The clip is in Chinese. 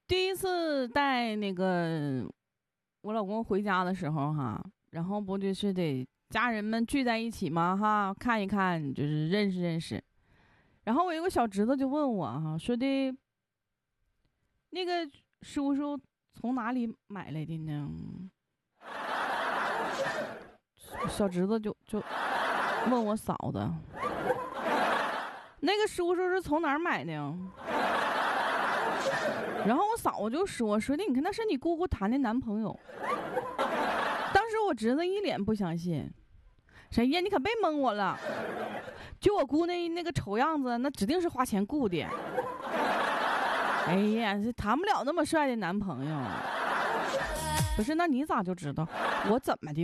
第一次带那个我老公回家的时候哈，然后不就是得家人们聚在一起嘛哈，看一看就是认识认识。然后我有个小侄子就问我哈，说的那个叔叔从哪里买来的呢？小侄子就问我嫂子，那个叔叔是从哪儿买的？然后我嫂子就说的，你看那是你姑姑谈的男朋友。当时我侄子一脸不相信，谁呀？你可别蒙我了！就我姑那个丑样子，那指定是花钱雇的。哎呀，这谈不了那么帅的男朋友。不是，那你咋就知道？我怎么的？